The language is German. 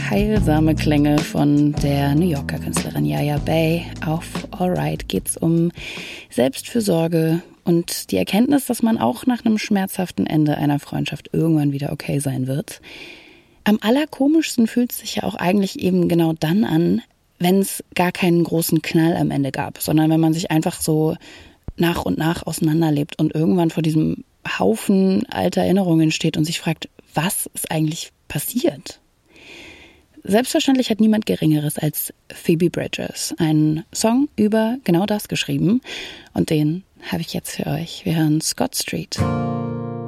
heilsame Klänge von der New Yorker Künstlerin Yaya Bey. Auf Alright geht's um Selbstfürsorge und die Erkenntnis, dass man auch nach einem schmerzhaften Ende einer Freundschaft irgendwann wieder okay sein wird. Am allerkomischsten fühlt es sich ja auch eigentlich eben genau dann an, wenn es gar keinen großen Knall am Ende gab, sondern wenn man sich einfach so nach und nach auseinanderlebt und irgendwann vor diesem Haufen alter Erinnerungen steht und sich fragt, was ist eigentlich passiert? Selbstverständlich hat niemand Geringeres als Phoebe Bridgers einen Song über genau das geschrieben und den habe ich jetzt für euch. Wir hören Scott Street.